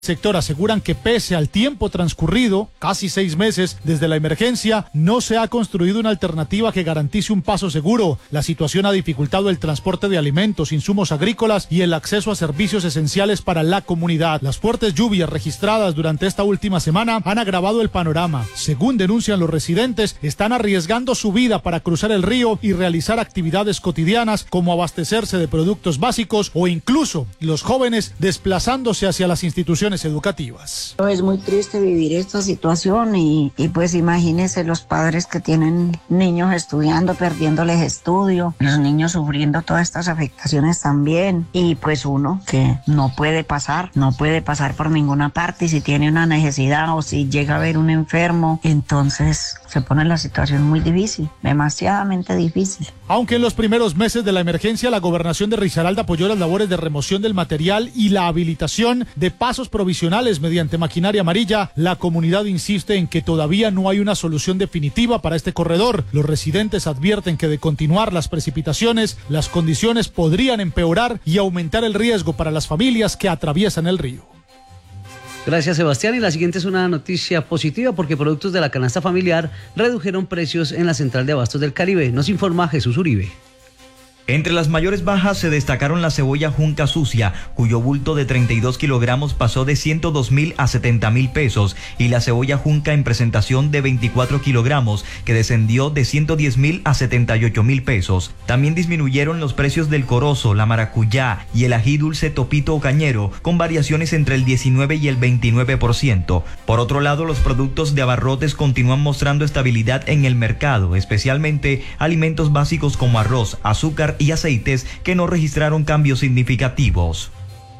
Sector aseguran que pese al tiempo transcurrido, casi 6 meses desde la emergencia, no se ha construido una alternativa que garantice un paso seguro. La situación ha dificultado el transporte de alimentos, insumos agrícolas y el acceso a servicios esenciales para la comunidad. Las fuertes lluvias registradas durante esta última semana han agravado el panorama. Según denuncian los residentes, están arriesgando su vida para cruzar el río y realizar actividades cotidianas como abastecerse de productos básicos o incluso los jóvenes desplazándose hacia las instituciones educativas. Es muy triste vivir esta situación y pues imagínense los padres que tienen niños estudiando, perdiéndoles estudio, los niños sufriendo todas estas afectaciones también, y pues uno que no puede pasar por ninguna parte, y si tiene una necesidad o si llega a haber un enfermo, entonces se pone la situación muy difícil, demasiadamente difícil. Aunque en los primeros meses de la emergencia la gobernación de Risaralda apoyó las labores de remoción del material y la habilitación de pasos provisionales mediante maquinaria amarilla, la comunidad insiste en que todavía no hay una solución definitiva para este corredor. Los residentes advierten que de continuar las precipitaciones, las condiciones podrían empeorar y aumentar el riesgo para las familias que atraviesan el río. Gracias, Sebastián. Y la siguiente es una noticia positiva porque productos de la canasta familiar redujeron precios en la Central de Abastos del Caribe. Nos informa Jesús Uribe. Entre las mayores bajas se destacaron la cebolla junca sucia, cuyo bulto de 32 kilogramos pasó de 102.000 a 70.000 pesos, y la cebolla junca en presentación de 24 kilogramos, que descendió de 110.000 a 78.000 pesos. También disminuyeron los precios del corozo, la maracuyá y el ají dulce topito o cañero, con variaciones entre el 19 y el 29%. Por otro lado, los productos de abarrotes continúan mostrando estabilidad en el mercado, especialmente alimentos básicos como arroz, azúcar y aceites, que no registraron cambios significativos.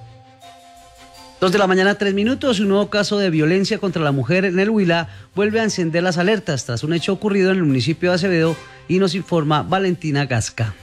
2 de la mañana, 3 minutos. Un nuevo caso de violencia contra la mujer en el Huila vuelve a encender las alertas tras un hecho ocurrido en el municipio de Acevedo, y nos informa Valentina Gasca.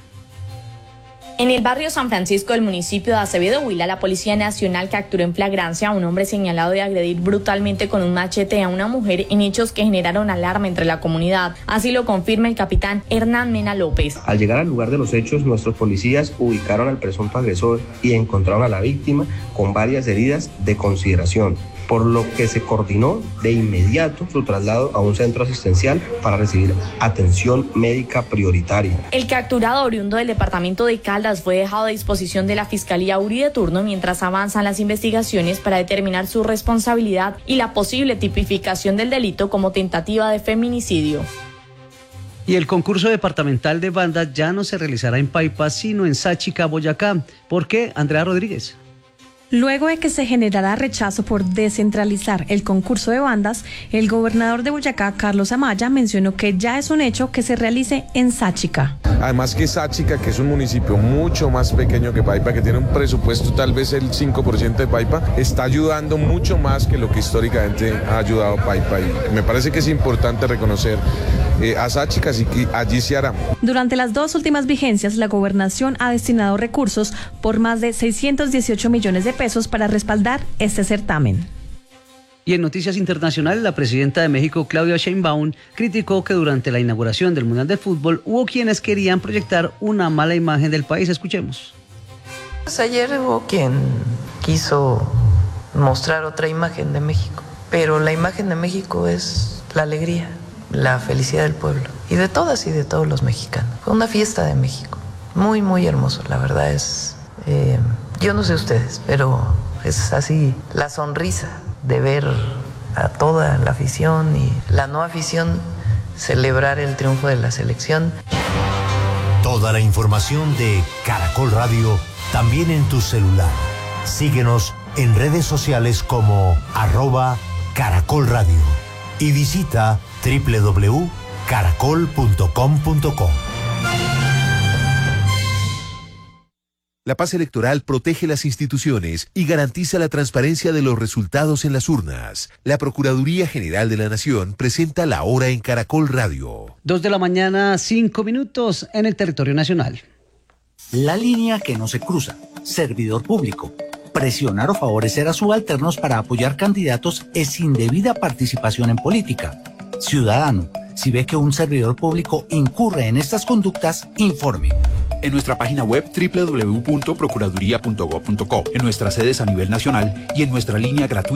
En el barrio San Francisco del municipio de Acevedo, Huila, la Policía Nacional capturó en flagrancia a un hombre señalado de agredir brutalmente con un machete a una mujer en hechos que generaron alarma entre la comunidad. Así lo confirma el capitán Hernán Mena López. Al llegar al lugar de los hechos, nuestros policías ubicaron al presunto agresor y encontraron a la víctima con varias heridas de consideración, por lo que se coordinó de inmediato su traslado a un centro asistencial para recibir atención médica prioritaria. El capturado, oriundo del departamento de Caldas, fue dejado a disposición de la Fiscalía URI de turno mientras avanzan las investigaciones para determinar su responsabilidad y la posible tipificación del delito como tentativa de feminicidio. Y el concurso departamental de bandas ya no se realizará en Paipa, sino en Sáchica, Boyacá. ¿Por qué? Andrea Rodríguez. Luego de que se generara rechazo por descentralizar el concurso de bandas, el gobernador de Boyacá, Carlos Amaya, mencionó que ya es un hecho que se realice en Sáchica. Además que Sáchica, que es un municipio mucho más pequeño que Paipa, que tiene un presupuesto tal vez el 5% de Paipa, está ayudando mucho más que lo que históricamente ha ayudado Paipa. Y me parece que es importante reconocer a Sáchica, así que allí se hará. Durante las 2 últimas vigencias, la gobernación ha destinado recursos por más de 618 millones de pesos para respaldar este certamen. Y en noticias internacionales, la presidenta de México, Claudia Sheinbaum, criticó que durante la inauguración del Mundial de Fútbol hubo quienes querían proyectar una mala imagen del país. Escuchemos. Pues ayer hubo quien quiso mostrar otra imagen de México, pero la imagen de México es la alegría, la felicidad del pueblo y de todas y de todos los mexicanos. Fue una fiesta de México, muy muy hermoso, la verdad es, yo no sé ustedes, pero es así la sonrisa de ver a toda la afición y la no afición celebrar el triunfo de la selección. Toda la información de Caracol Radio también en tu celular. Síguenos en redes sociales como @Caracol Radio y visita www.caracol.com.co. La paz electoral protege las instituciones y garantiza la transparencia de los resultados en las urnas. La Procuraduría General de la Nación presenta La Hora en Caracol Radio. 2 de la mañana, 5 minutos en el territorio nacional. La línea que no se cruza. Servidor público. Presionar o favorecer a subalternos para apoyar candidatos es indebida participación en política. Ciudadano, si ve que un servidor público incurre en estas conductas, informe. en nuestra página web www.procuraduría.gov.co, en nuestras sedes a nivel nacional y en nuestra línea gratuita